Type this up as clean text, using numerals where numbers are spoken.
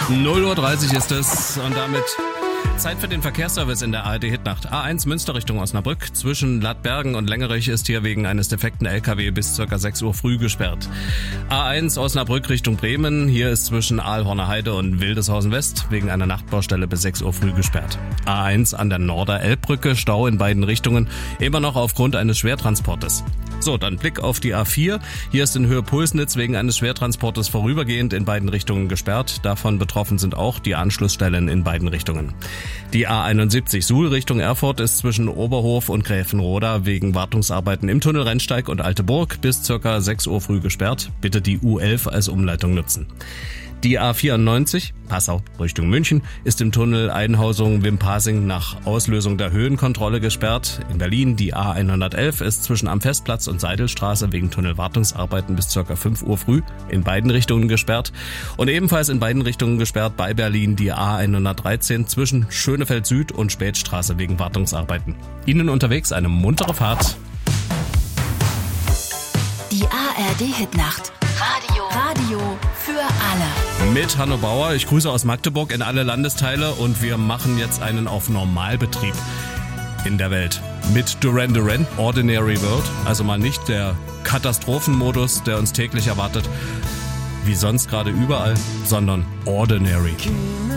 0:30 Uhr ist es und damit Zeit für den Verkehrsservice in der ARD-Hitnacht. A1 Münster Richtung Osnabrück. Zwischen Lattbergen und Lengerich ist hier wegen eines defekten LKW bis ca. 6 Uhr früh gesperrt. A1 Osnabrück Richtung Bremen. Hier ist zwischen Aalhorner Heide und Wildeshausen West wegen einer Nachtbaustelle bis 6 Uhr früh gesperrt. A1 an der Norder-Elbbrücke. Stau in beiden Richtungen. Immer noch aufgrund eines Schwertransportes. So, dann Blick auf die A4. Hier ist in Höhe Pulsnitz wegen eines Schwertransportes vorübergehend in beiden Richtungen gesperrt. Davon betroffen sind auch die Anschlussstellen in beiden Richtungen. Die A71 Suhl Richtung Erfurt ist zwischen Oberhof und Gräfenroda wegen Wartungsarbeiten im Tunnel Rennsteig und Alteburg bis ca. 6 Uhr früh gesperrt. Bitte die U11 als Umleitung nutzen. Die A94, Passau Richtung München, ist im Tunnel Einhausung-Wimpasing nach Auslösung der Höhenkontrolle gesperrt. In Berlin die A111 ist zwischen am Festplatz und Seidelstraße wegen Tunnelwartungsarbeiten bis ca. 5 Uhr früh in beiden Richtungen gesperrt. Und ebenfalls in beiden Richtungen gesperrt bei Berlin die A113 zwischen Schönefeld Süd und Spätstraße wegen Wartungsarbeiten. Ihnen unterwegs eine muntere Fahrt. Die ARD-Hitnacht. Radio für alle. Mit Hanno Bauer. Ich grüße aus Magdeburg in alle Landesteile und wir machen jetzt einen auf Normalbetrieb in der Welt. Mit Duran Duran, Ordinary World. Also mal nicht der Katastrophenmodus, der uns täglich erwartet, wie sonst gerade überall, sondern Ordinary.